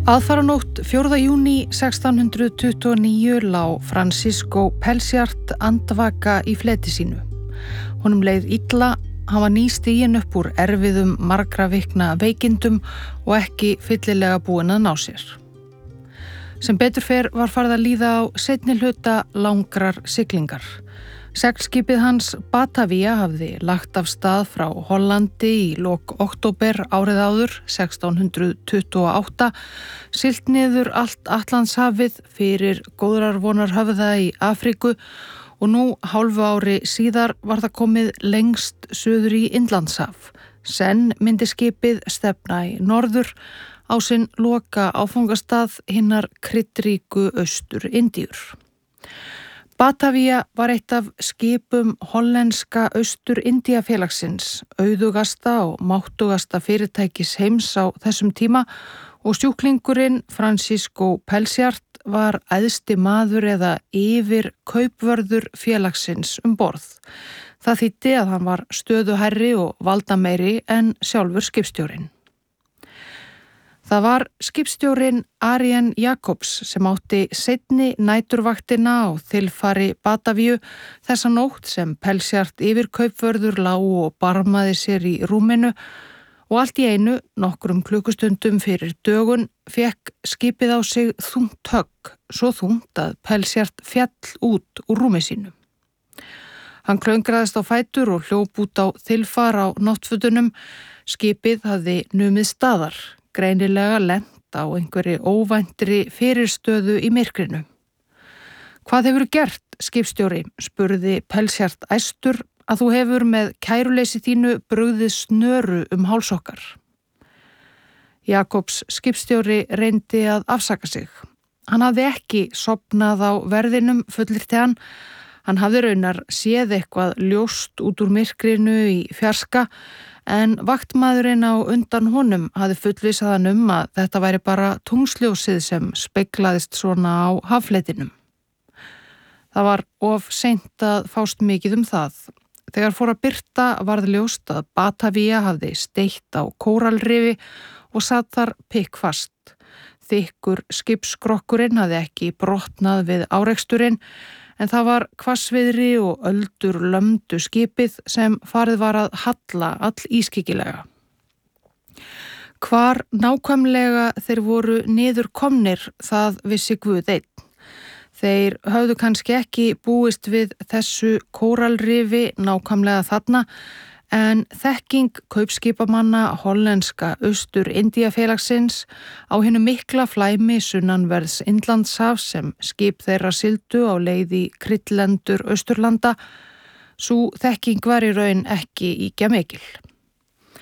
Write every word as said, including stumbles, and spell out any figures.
Aðfaranótt fjórða júní sextán hundruð tuttugu og níu lá Francisco Pelsart andvaka í fleti sínu. Honum leið illa, hann var nýstiginn upp úr erfiðum margra vikna veikindum og ekki fyllilega búinn að ná sér. Sem betur fer var farið að líða á seinni hluta langrar siglingar. Seglskipið hans Batavia hafði lagt af stað frá Hollandi í lok október árið áður, sextán hundruð tuttugu og átta, siglt niður allt Atlantshafið fyrir góðrarvonarhöfða í Afríku og nú hálfu ári síðar var það komið lengst suður í Indlandshaf. Senn myndi skipið stefna í norður á sinn loka áfangastað hinnar kryddríku Austur-Indíur. Batavia var eitt af skipum hollenska Austur-Indíafélagsins, auðugasta og máttugasta fyrirtækis heims á þessum tíma og sjúklingurinn Francisco Pelsart var æðsti maður eða yfir kaupvörður félagsins um borð. Það þýddi að hann var stöðuhærri og valdameiri en sjálfur skipstjórinn. Það var skipstjórinn Arion Jacobs sem átti seinni næturvaktina á þilfari Batavíu þessa nótt sem Pelsart yfir kaupvörður lá og barmaði sér í rúminu og allt í einu, nokkrum klukkustundum fyrir dögun, fekk skipið á sig þungt högg, svo þungt að Pelsart féll út úr rúmi sínu. Hann klöngraðist á fætur og hljóp út á þilfar á náttfötunum. Skipið hafði numið staðar, greinilega lent á einhverri óvæntri fyrirstöðu í myrkrinu. Hvað hefur gert, skipstjóri, spurði Pelsart æstur, að þú hefur með kæruleysi þínu brugðið snöru um hálsokkar. Jakobs skipstjóri reyndi að afsaka sig. Hann hafði ekki sofnað á verðinum, fullyrti hann. Hann hafði raunar séð eitthvað ljóst út úr myrkrinu í fjarska, en vaktmaðurinn á undan honum hafði fullvissað hann um að þetta væri bara tungsljósið sem speglaðist svona á haffletinum. Það var of seint að fást mikið um það. Þegar fór að birta varð ljóst að Batavia hafði steytt á kóralrifi og satt þar pikkfast. Þykkur skipskrokkurinn hafði ekki brotnað við áreksturinn, en það var hvassviðri og öldur lömdu skipið sem farið var að halla all ískikilega. Hvar nákvæmlega þeir voru niður komnir, það vissi Guð einn. Þeir höfðu kannski ekki búist við þessu kóralrifi nákvæmlega þarna, en þekking kaupskipamanna hollenska Austur-Indíafélagsins á hinu mikla flæmi sunnanverðs Indlandshafs sem skip þeirra sigldu á leið í kryddlendur Austurlanda, sú þekking var í raun ekki ýkja mikil.